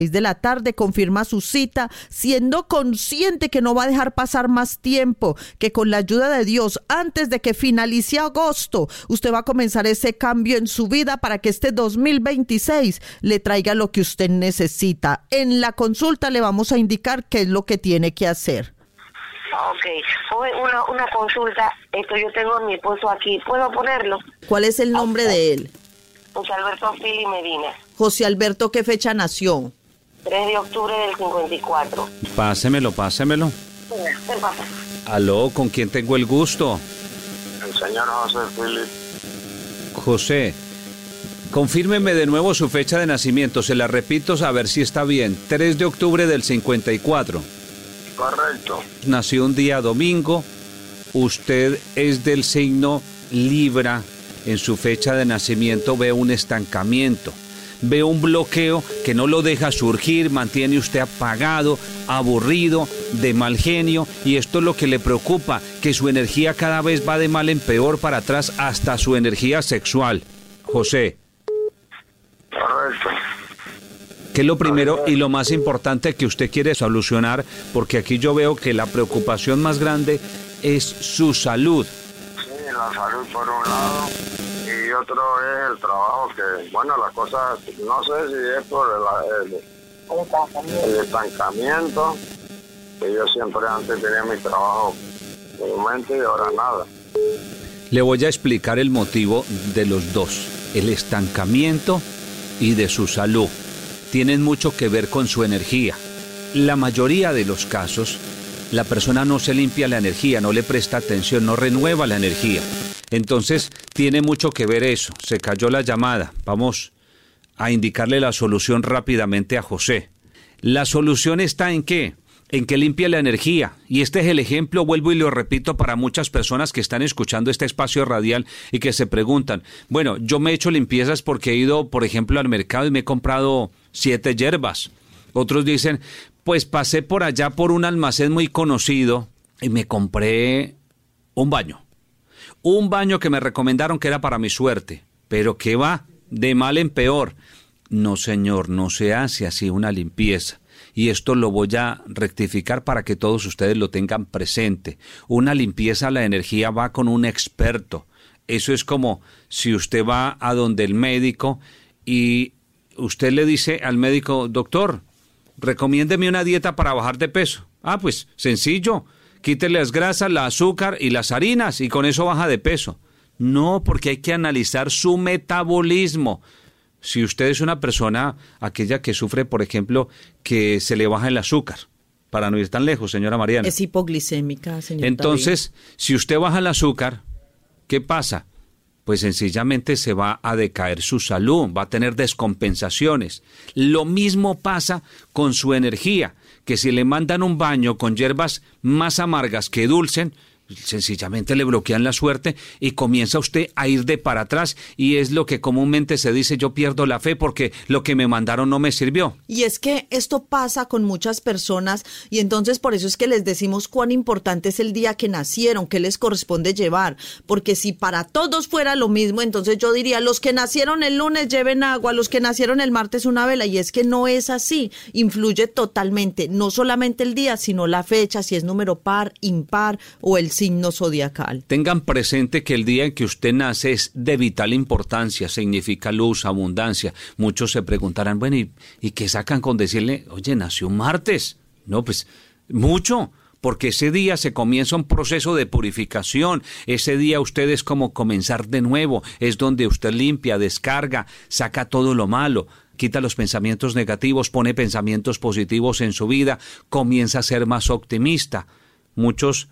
de la tarde, confirma su cita, siendo consciente que no va a dejar pasar más tiempo, que con la ayuda de Dios, antes de que finalice agosto, usted va a comenzar ese cambio en su vida para que este 2026 le traiga lo que usted necesita. En la consulta le vamos a indicar qué es lo que tiene que hacer. Ok, una consulta, yo tengo a mi esposo aquí, ¿puedo ponerlo? ¿Cuál es el nombre de él? José Alberto Fili Medina. José Alberto, ¿qué fecha nació? 3 de octubre del 54. Pásemelo. ¿Qué pasa? Aló, ¿con quién tengo el gusto? El señor José Fili. José, confírmeme de nuevo su fecha de nacimiento, se la repito a ver si está bien. 3 de octubre del 54. Correcto. Nació un día domingo, usted es del signo Libra, en su fecha de nacimiento veo un estancamiento. Veo un bloqueo que no lo deja surgir, mantiene usted apagado, aburrido, de mal genio, y esto es lo que le preocupa, que su energía cada vez va de mal en peor para atrás, hasta su energía sexual. José. Correcto. ¿Qué es lo primero y lo más importante que usted quiere solucionar? Porque aquí yo veo que la preocupación más grande es su salud. Sí, la salud por un lado. Y otro es el trabajo que, bueno, las cosas, no sé si es por el estancamiento, que yo siempre antes tenía mi trabajo en mente y ahora nada. Le voy a explicar el motivo de los dos, el estancamiento y de su salud. Tienen mucho que ver con su energía. La mayoría de los casos, la persona no se limpia la energía, no le presta atención, no renueva la energía. Entonces, tiene mucho que ver eso. Se cayó la llamada. Vamos a indicarle la solución rápidamente a José. La solución está ¿en qué? En que limpie la energía. Y este es el ejemplo, vuelvo y lo repito, para muchas personas que están escuchando este espacio radial y que se preguntan, bueno, yo me he hecho limpiezas porque he ido, por ejemplo, al mercado y me he comprado 7 hierbas. Otros dicen, pues pasé por allá por un almacén muy conocido y me compré un baño. Un baño que me recomendaron que era para mi suerte, pero que va de mal en peor. No, señor, no se hace así una limpieza. Y esto lo voy a rectificar para que todos ustedes lo tengan presente. Una limpieza a la energía va con un experto. Eso es como si usted va a donde el médico y usted le dice al médico, doctor, recomiéndeme una dieta para bajar de peso. Ah, pues sencillo. Quítele las grasas, el azúcar y las harinas y con eso baja de peso. No, porque hay que analizar su metabolismo. Si usted es una persona, aquella que sufre, por ejemplo, que se le baja el azúcar, para no ir tan lejos, señora Mariana. Es hipoglicémica, señor. Entonces, si usted baja el azúcar, ¿qué pasa? Pues sencillamente se va a decaer su salud, va a tener descompensaciones. Lo mismo pasa con su energía, que si le mandan un baño con hierbas más amargas que dulces, sencillamente le bloquean la suerte y comienza usted a ir de para atrás, y es lo que comúnmente se dice, yo pierdo la fe porque lo que me mandaron no me sirvió. Y es que esto pasa con muchas personas, y entonces por eso es que les decimos cuán importante es el día que nacieron, qué les corresponde llevar, porque si para todos fuera lo mismo, entonces yo diría, los que nacieron el lunes lleven agua, los que nacieron el martes una vela, y es que no es así. Influye totalmente, no solamente el día, sino la fecha, si es número par, impar o el signo zodiacal. Tengan presente que el día en que usted nace es de vital importancia, significa luz, abundancia. Muchos se preguntarán, bueno, ¿y qué sacan con decirle, oye, nació un martes? No, pues, mucho, porque ese día se comienza un proceso de purificación. Ese día usted es como comenzar de nuevo, es donde usted limpia, descarga, saca todo lo malo, quita los pensamientos negativos, pone pensamientos positivos en su vida, comienza a ser más optimista. Muchos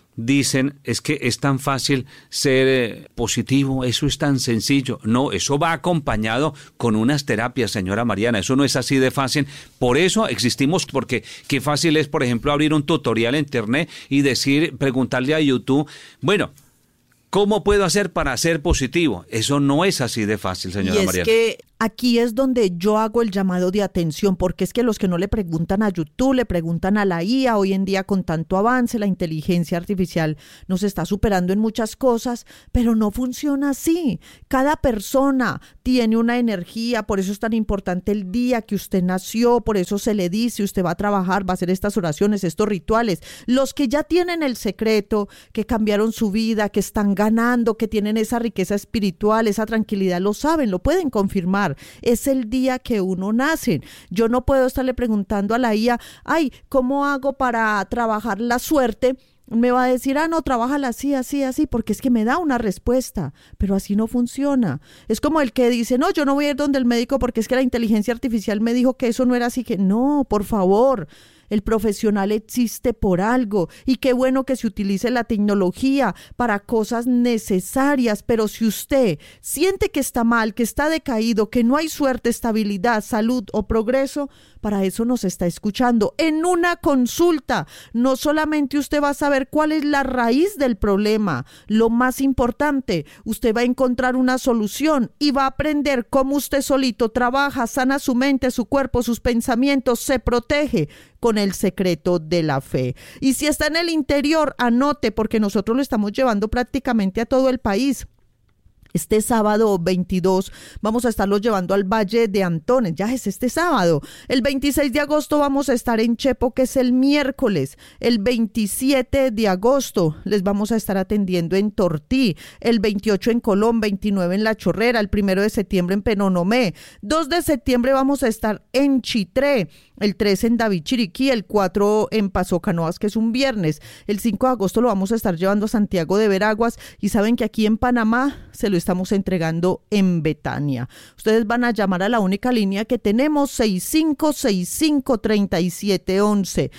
dicen, es que es tan fácil ser positivo, eso es tan sencillo. No, eso va acompañado con unas terapias, señora Mariana, eso no es así de fácil. Por eso existimos, porque qué fácil es, por ejemplo, abrir un tutorial en internet y preguntarle a YouTube, bueno, ¿cómo puedo hacer para ser positivo? Eso no es así de fácil, señora Mariana. Y es que Aquí es donde yo hago el llamado de atención, porque es que los que no le preguntan a YouTube, le preguntan a la IA. Hoy en día, con tanto avance, la inteligencia artificial nos está superando en muchas cosas, pero no funciona así. Cada persona tiene una energía, por eso es tan importante el día que usted nació, por eso se le dice, usted va a trabajar, va a hacer estas oraciones, estos rituales. Los que ya tienen el secreto, que cambiaron su vida, que están ganando, que tienen esa riqueza espiritual, esa tranquilidad, lo saben, lo pueden confirmar. Es el día que uno nace. Yo no puedo estarle preguntando a la IA, ay, ¿cómo hago para trabajar la suerte? Me va a decir, no, trabájala así, así, así, porque es que me da una respuesta, pero así no funciona. Es como el que dice, no, yo no voy a ir donde el médico porque es que la inteligencia artificial me dijo que eso no era así, que no, por favor. El profesional existe por algo y qué bueno que se utilice la tecnología para cosas necesarias, pero si usted siente que está mal, que está decaído, que no hay suerte, estabilidad, salud o progreso, para eso nos está escuchando. En una consulta, no solamente usted va a saber cuál es la raíz del problema, lo más importante, usted va a encontrar una solución y va a aprender cómo usted solito trabaja, sana su mente, su cuerpo, sus pensamientos, se protege con el secreto de la fe. Y si está en el interior, anote, porque nosotros lo estamos llevando prácticamente a todo el país. Este sábado 22 vamos a estarlos llevando al Valle de Antones, ya es este sábado. El 26 de agosto vamos a estar en Chepo, que es el miércoles. El 27 de agosto les vamos a estar atendiendo en Tortí. El 28 en Colón, 29 en La Chorrera, el 1 de septiembre en Penonomé. 2 de septiembre vamos a estar en Chitré. El 3 en David Chiriquí, el 4 en Paso Canoas, que es un viernes. El 5 de agosto lo vamos a estar llevando a Santiago de Veraguas y saben que aquí en Panamá se lo estamos entregando en Betania. Ustedes van a llamar a la única línea que tenemos, 6565-3711,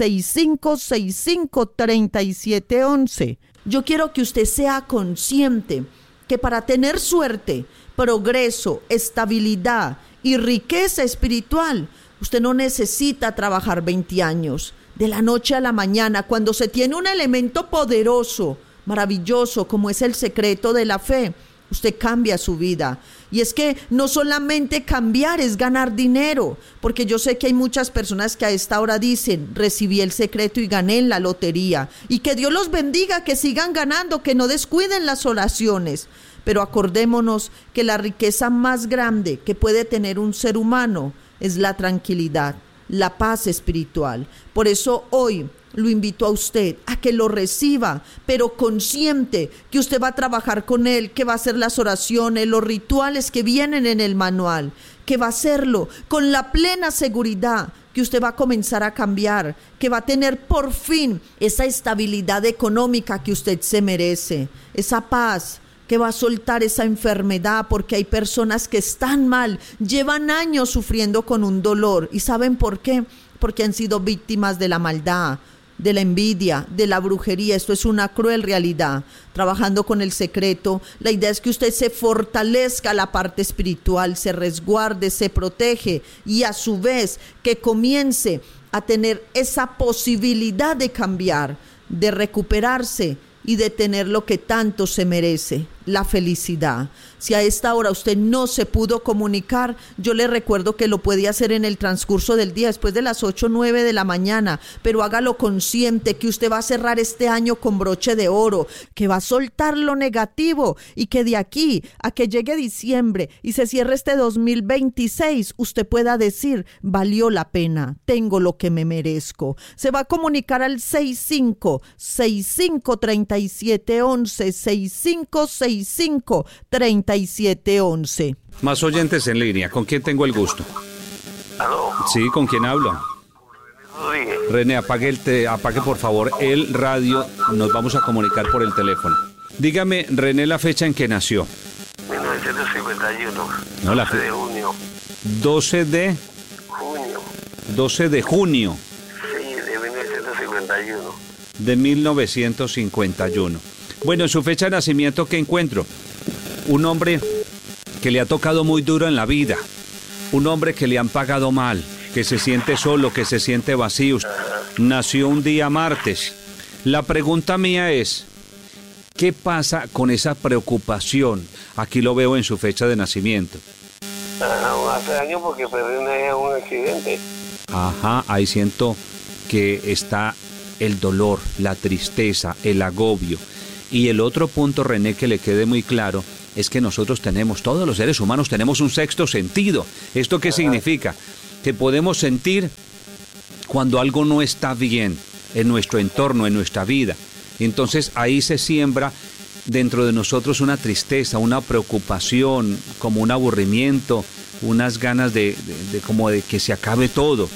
6565-3711. Yo quiero que usted sea consciente que para tener suerte, progreso, estabilidad y riqueza espiritual, usted no necesita trabajar 20 años. De la noche a la mañana, cuando se tiene un elemento poderoso, maravilloso, como es el secreto de la fe, usted cambia su vida. Y es que no solamente cambiar es ganar dinero, porque yo sé que hay muchas personas que a esta hora dicen, recibí el secreto y gané en la lotería. Y que Dios los bendiga, que sigan ganando, que no descuiden las oraciones. Pero acordémonos que la riqueza más grande que puede tener un ser humano es la tranquilidad, la paz espiritual. Por eso hoy lo invito a usted a que lo reciba, pero consciente que usted va a trabajar con él, que va a hacer las oraciones, los rituales que vienen en el manual, que va a hacerlo con la plena seguridad que usted va a comenzar a cambiar, que va a tener por fin esa estabilidad económica que usted se merece, esa paz, que va a soltar esa enfermedad, porque hay personas que están mal, llevan años sufriendo con un dolor. ¿Y saben por qué? Porque han sido víctimas de la maldad, de la envidia, de la brujería. Esto es una cruel realidad. Trabajando con el secreto, la idea es que usted se fortalezca la parte espiritual, se resguarde, se protege y a su vez que comience a tener esa posibilidad de cambiar, de recuperarse y de tener lo que tanto se merece, la felicidad. Si a esta hora usted no se pudo comunicar, yo le recuerdo que lo puede hacer en el transcurso del día, después de las 8 o 9 de la mañana, pero hágalo consciente que usted va a cerrar este año con broche de oro, que va a soltar lo negativo y que de aquí a que llegue diciembre y se cierre este 2026, usted pueda decir, valió la pena, tengo lo que me merezco. Se va a comunicar al 65-3711, 65-3711. Más oyentes en línea. ¿Con quién tengo el gusto? ¿Aló? Sí, ¿con quién hablo? René, apague por favor el radio. Nos vamos a comunicar por el teléfono. Dígame, René, la fecha en que nació. 1951. No, 12 de junio. 12 de Junio. 12 de junio Sí, de 1951. de 1951. Bueno, en su fecha de nacimiento, ¿qué encuentro? Un hombre que le ha tocado muy duro en la vida. Un hombre que le han pagado mal, que se siente solo, que se siente vacío. Nació un día martes. La pregunta mía es, ¿qué pasa con esa preocupación? Aquí lo veo en su fecha de nacimiento. Hace años porque perdí un accidente. Ajá, ahí siento que está el dolor, la tristeza, el agobio. Y el otro punto, René, que le quede muy claro, es que nosotros tenemos, todos los seres humanos tenemos un sexto sentido. ¿Esto qué significa? Que podemos sentir cuando algo no está bien en nuestro entorno, en nuestra vida. Entonces ahí se siembra dentro de nosotros una tristeza, una preocupación, como un aburrimiento, unas ganas de que se acabe todo.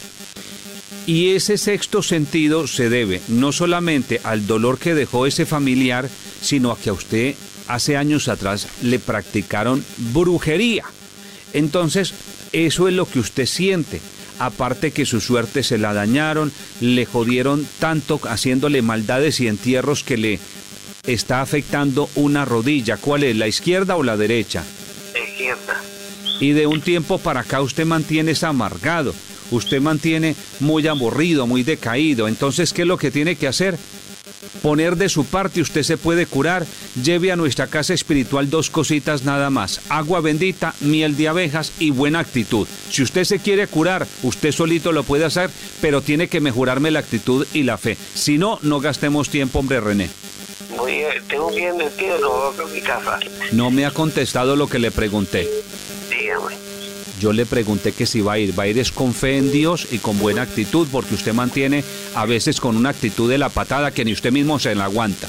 Y ese sexto sentido se debe no solamente al dolor que dejó ese familiar, sino a que a usted hace años atrás le practicaron brujería. Entonces, eso es lo que usted siente. Aparte que su suerte se la dañaron, le jodieron tanto haciéndole maldades y entierros que le está afectando una rodilla. ¿Cuál es, la izquierda o la derecha? La izquierda. Y de un tiempo para acá usted mantiene amargado, usted mantiene muy aburrido, muy decaído. Entonces, ¿qué es lo que tiene que hacer? Poner de su parte, usted se puede curar. Lleve a nuestra casa espiritual 2 cositas nada más: agua bendita, miel de abejas y buena actitud. Si usted se quiere curar, usted solito lo puede hacer, pero tiene que mejorarme la actitud y la fe. Si no, no gastemos tiempo, hombre René. Tengo un bien vestido, lo voy a mi casa. No me ha contestado lo que le pregunté. Dígame. Yo le pregunté que si va a ir es con fe en Dios y con buena actitud, porque usted mantiene a veces con una actitud de la patada que ni usted mismo se la aguanta.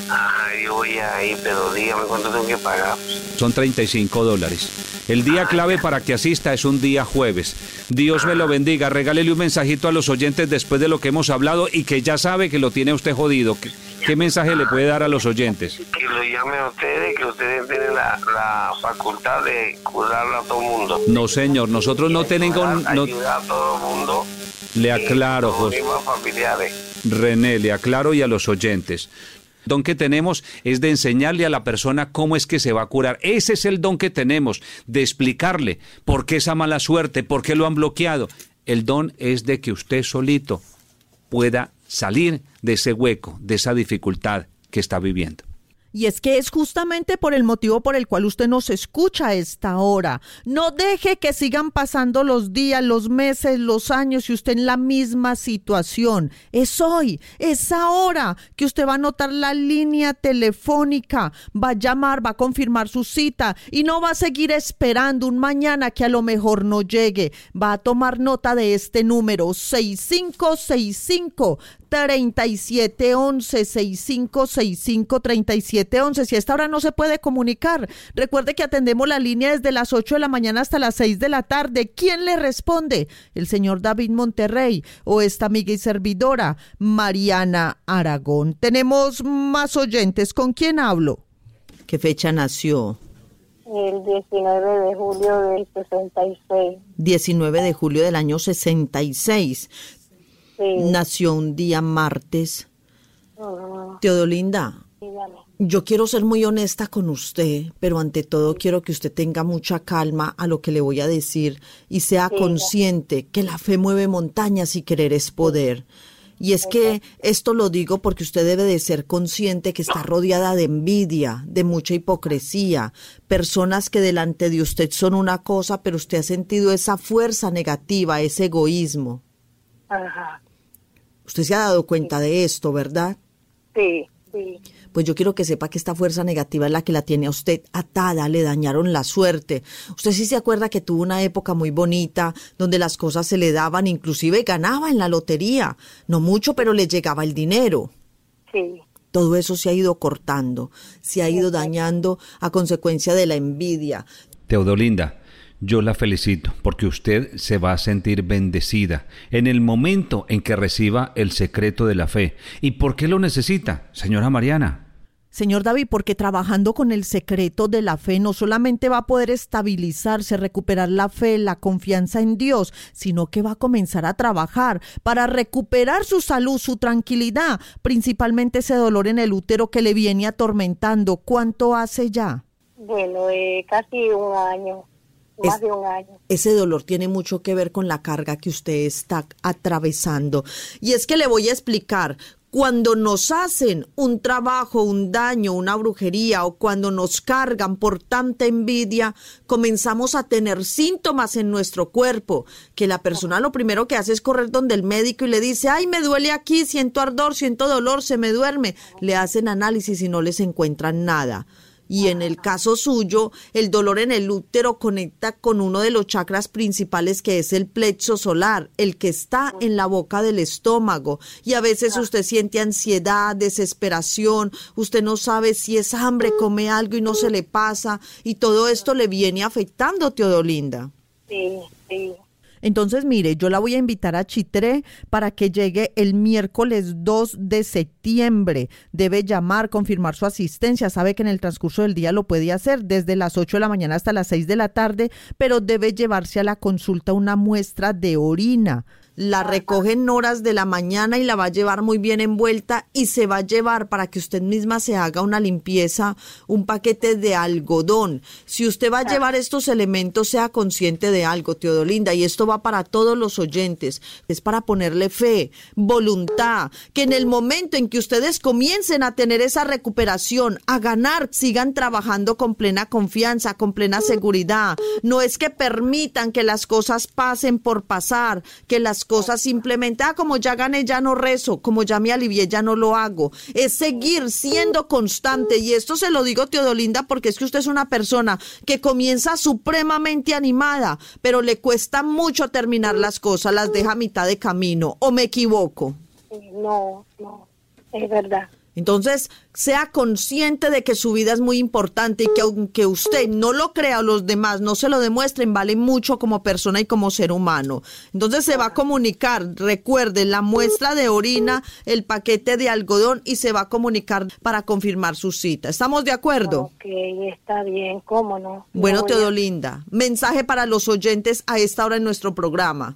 Yo voy a ir, pero dígame cuánto tengo que pagar. Son $35. El día clave para que asista es un día jueves. Dios me lo bendiga. Regálele un mensajito a los oyentes después de lo que hemos hablado y que ya sabe que lo tiene usted jodido. ¿Qué mensaje le puede dar a los oyentes? Que lo llamen a ustedes, que ustedes tienen la facultad de curarlo a todo el mundo. No, señor, nosotros no tenemos... Ayudar a todo el mundo. Le aclaro, José. Familiares. René, le aclaro y a los oyentes. El don que tenemos es de enseñarle a la persona cómo es que se va a curar. Ese es el don que tenemos, de explicarle por qué esa mala suerte, por qué lo han bloqueado. El don es de que usted solito pueda salir de ese hueco, de esa dificultad que está viviendo. Y es que es justamente por el motivo por el cual usted nos escucha a esta hora. No deje que sigan pasando los días, los meses, los años y usted en la misma situación. Es hoy, es ahora que usted va a anotar la línea telefónica, va a llamar, va a confirmar su cita y no va a seguir esperando un mañana que a lo mejor no llegue. Va a tomar nota de este número: 6565 3711, 6565 3711. Si a esta hora no se puede comunicar, recuerde que atendemos la línea desde las 8 de la mañana hasta las 6 de la tarde. ¿Quién le responde? El señor David Monterrey o esta amiga y servidora Mariana Aragón. Tenemos más oyentes. ¿Con quién hablo? ¿Qué fecha nació? El 19 de julio del 66. 19 de julio del año 66. Sí. Nació un día martes. Teodolinda, yo quiero ser muy honesta con usted, pero ante todo quiero que usted tenga mucha calma a lo que le voy a decir y sea consciente que la fe mueve montañas y querer es poder. Y es que esto lo digo porque usted debe de ser consciente que está rodeada de envidia, de mucha hipocresía, personas que delante de usted son una cosa, pero usted ha sentido esa fuerza negativa, ese egoísmo. Ajá. Usted se ha dado cuenta de esto, ¿verdad? Sí, sí. Pues yo quiero que sepa que esta fuerza negativa es la que la tiene a usted atada, le dañaron la suerte. Usted sí se acuerda que tuvo una época muy bonita, donde las cosas se le daban, inclusive ganaba en la lotería. No mucho, pero le llegaba el dinero. Sí. Todo eso se ha ido cortando, se ha ido dañando a consecuencia de la envidia. Teodolinda, yo la felicito porque usted se va a sentir bendecida en el momento en que reciba el secreto de la fe. ¿Y por qué lo necesita, señora Mariana? Señor David, porque trabajando con el secreto de la fe no solamente va a poder estabilizarse, recuperar la fe, la confianza en Dios, sino que va a comenzar a trabajar para recuperar su salud, su tranquilidad, principalmente ese dolor en el útero que le viene atormentando. ¿Cuánto hace ya? Bueno, casi un año. Más de un año. Ese dolor tiene mucho que ver con la carga que usted está atravesando. Y es que le voy a explicar. Cuando nos hacen un trabajo, un daño, una brujería o cuando nos cargan por tanta envidia, comenzamos a tener síntomas en nuestro cuerpo, que la persona lo primero que hace es correr donde el médico y le dice, ay, me duele aquí, siento ardor, siento dolor, se me duerme. Le hacen análisis y no les encuentran nada. Y en el caso suyo, el dolor en el útero conecta con uno de los chakras principales que es el plexo solar, el que está en la boca del estómago. Y a veces usted siente ansiedad, desesperación, usted no sabe si es hambre, come algo y no se le pasa. Y todo esto le viene afectando, Teodolinda. Sí, sí. Entonces, mire, yo la voy a invitar a Chitré para que llegue el miércoles 2 de septiembre. Debe llamar, confirmar su asistencia. Sabe que en el transcurso del día lo puede hacer desde las 8 de la mañana hasta las 6 de la tarde, pero debe llevarse a la consulta una muestra de orina. La recoge en horas de la mañana y la va a llevar muy bien envuelta y se va a llevar para que usted misma se haga una limpieza, un paquete de algodón. Si usted va a llevar estos elementos, sea consciente de algo, Teodolinda, y esto va para todos los oyentes. Es para ponerle fe, voluntad, que en el momento en que ustedes comiencen a tener esa recuperación, a ganar, sigan trabajando con plena confianza, con plena seguridad. No es que permitan que las cosas pasen por pasar, que las cosas simplemente, como ya gané, ya no rezo, como ya me alivié, ya no lo hago. Es seguir siendo constante, y esto se lo digo, Teodolinda, porque es que usted es una persona que comienza supremamente animada, pero le cuesta mucho terminar las cosas, las deja a mitad de camino, ¿o me equivoco? No, es verdad. Entonces, sea consciente de que su vida es muy importante y que aunque usted no lo crea o los demás no se lo demuestren, vale mucho como persona y como ser humano. Entonces se va a comunicar, recuerde, la muestra de orina, el paquete de algodón y se va a comunicar para confirmar su cita. ¿Estamos de acuerdo? Ok, está bien, ¿cómo no? Bueno, Teodolinda, mensaje para los oyentes a esta hora en nuestro programa.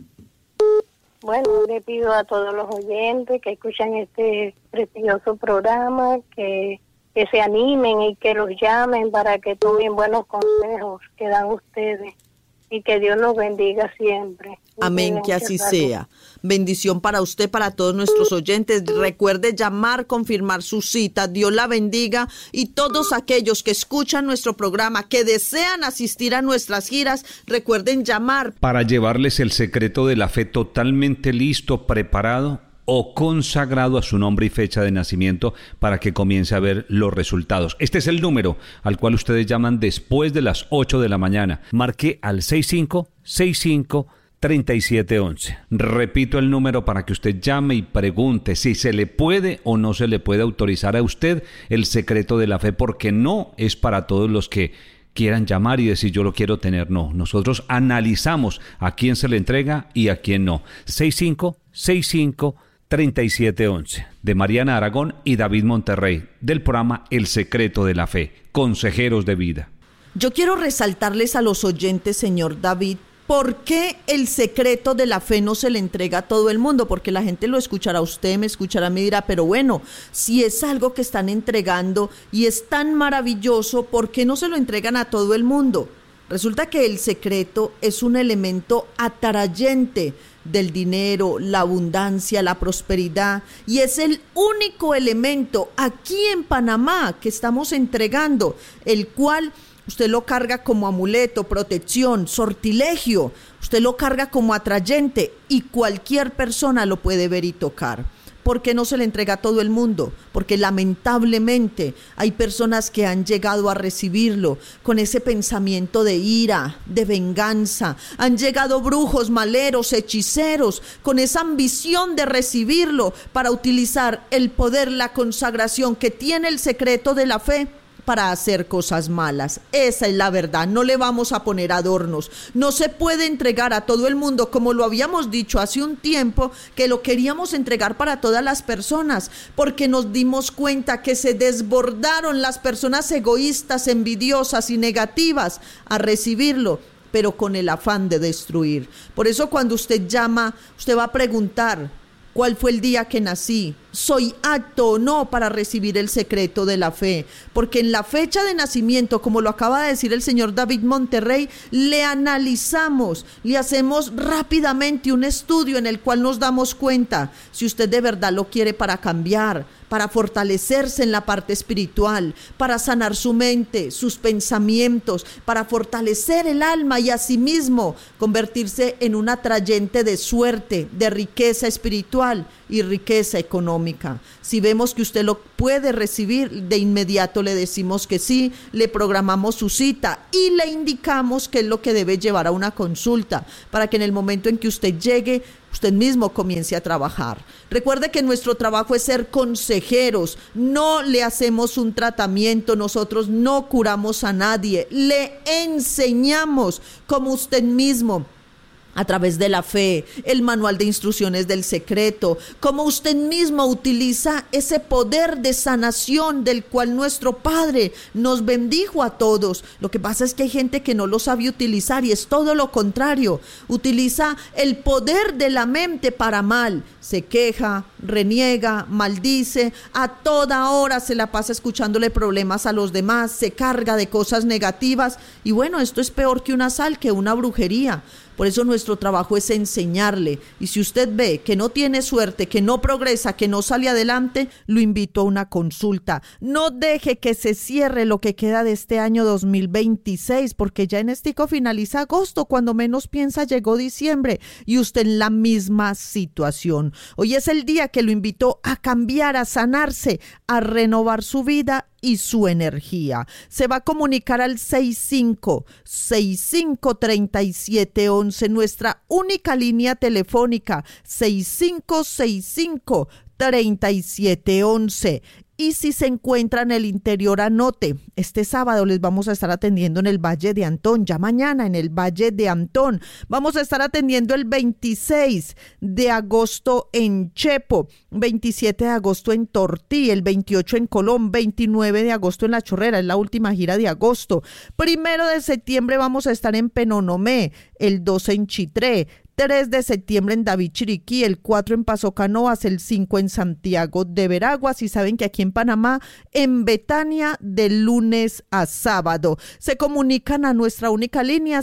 Bueno, le pido a todos los oyentes que escuchan este precioso programa que se animen y que los llamen para que tomen buenos consejos que dan ustedes y que Dios los bendiga siempre. Amén, que así sea. Bendición para usted, para todos nuestros oyentes. Recuerde llamar, confirmar su cita. Dios la bendiga, y todos aquellos que escuchan nuestro programa, que desean asistir a nuestras giras, recuerden llamar. Para llevarles el secreto de la fe totalmente listo, preparado o consagrado a su nombre y fecha de nacimiento para que comience a ver los resultados. Este es el número al cual ustedes llaman después de las 8 de la mañana. Marque al 6565-3711. Repito el número para que usted llame y pregunte si se le puede o no se le puede autorizar a usted el secreto de la fe, porque no es para todos los que quieran llamar y decir yo lo quiero tener. No, nosotros analizamos a quién se le entrega y a quién no. 6565-3711 de Mariana Aragón y David Monterrey, del programa El Secreto de la Fe, consejeros de vida. Yo quiero resaltarles a los oyentes, señor David, ¿por qué el secreto de la fe no se le entrega a todo el mundo? Porque la gente lo escuchará a usted, me escuchará, me dirá, pero bueno, si es algo que están entregando y es tan maravilloso, ¿por qué no se lo entregan a todo el mundo? Resulta que el secreto es un elemento atrayente del dinero, la abundancia, la prosperidad, y es el único elemento aquí en Panamá que estamos entregando, el cual usted lo carga como amuleto, protección, sortilegio, usted lo carga como atrayente y cualquier persona lo puede ver y tocar. ¿Por qué no se le entrega a todo el mundo? Porque lamentablemente hay personas que han llegado a recibirlo con ese pensamiento de ira, de venganza. Han llegado brujos, maleros, hechiceros, con esa ambición de recibirlo para utilizar el poder, la consagración que tiene el secreto de la fe para hacer cosas malas. Esa es la verdad, no le vamos a poner adornos. No se puede entregar a todo el mundo, como lo habíamos dicho hace un tiempo, que lo queríamos entregar para todas las personas, porque nos dimos cuenta que se desbordaron las personas egoístas, envidiosas y negativas a recibirlo, pero con el afán de destruir. Por eso cuando usted llama, usted va a preguntar, ¿cuál fue el día que nací? soy apto o no para recibir el secreto de la fe, porque en la fecha de nacimiento, como lo acaba de decir el señor David Monterrey, le analizamos, le hacemos rápidamente un estudio en el cual nos damos cuenta si usted de verdad lo quiere para cambiar, para fortalecerse en la parte espiritual, para sanar su mente, sus pensamientos, para fortalecer el alma y asimismo convertirse en un atrayente de suerte, de riqueza espiritual y riqueza económica. Si vemos que usted lo puede recibir, de inmediato le decimos que sí, le programamos su cita y le indicamos qué es lo que debe llevar a una consulta para que en el momento en que usted llegue, usted mismo comience a trabajar. Recuerde que nuestro trabajo es ser consejeros, no le hacemos un tratamiento, nosotros no curamos a nadie, le enseñamos como usted mismo, a través de la fe, el manual de instrucciones del secreto, cómo usted mismo utiliza ese poder de sanación del cual nuestro Padre nos bendijo a todos. Lo que pasa es que hay gente que no lo sabe utilizar y es todo lo contrario. Utiliza el poder de la mente para mal. Se queja, reniega, maldice, a toda hora se la pasa escuchándole problemas a los demás, se carga de cosas negativas y bueno, esto es peor que una sal, que una brujería. Por eso nuestro trabajo es enseñarle, y si usted ve que no tiene suerte, que no progresa, que no sale adelante, lo invito a una consulta. No deje que se cierre lo que queda de este año 2026, porque ya en estico finaliza agosto, cuando menos piensa llegó diciembre, y usted en la misma situación. Hoy es el día que lo invito a cambiar, a sanarse, a renovar su vida y su energía. Se va a comunicar al 65-65-3711, nuestra única línea telefónica, 65-65-3711. Y si se encuentra en el interior, anote, este sábado les vamos a estar atendiendo en el Valle de Antón, ya mañana en el Valle de Antón. Vamos a estar atendiendo el 26 de agosto en Chepo, 27 de agosto en Tortí, el 28 en Colón, 29 de agosto en La Chorrera, es la última gira de agosto. 1 de septiembre vamos a estar en Penonomé, el 2 en Chitré, 3 de septiembre en David Chiriquí, el 4 en Paso Canoas, el 5 en Santiago de Veraguas y saben que aquí en Panamá, en Betania, de lunes a sábado. Se comunican a nuestra única línea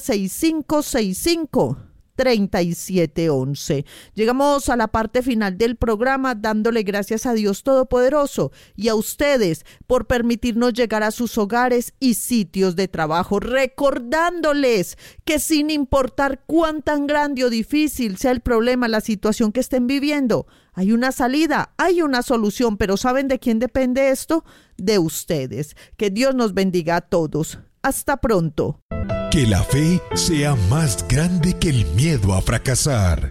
6565-3711. Llegamos a la parte final del programa dándole gracias a Dios Todopoderoso y a ustedes por permitirnos llegar a sus hogares y sitios de trabajo, recordándoles que sin importar cuán tan grande o difícil sea el problema, la situación que estén viviendo, hay una salida, hay una solución, pero ¿saben de quién depende esto? De ustedes. Que Dios nos bendiga a todos. Hasta pronto. Que la fe sea más grande que el miedo a fracasar.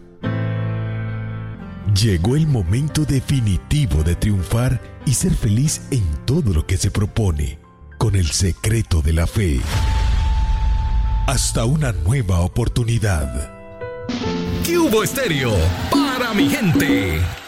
Llegó el momento definitivo de triunfar y ser feliz en todo lo que se propone, con el secreto de la fe. Hasta una nueva oportunidad. ¿Qué hubo, Estéreo? Para mi gente.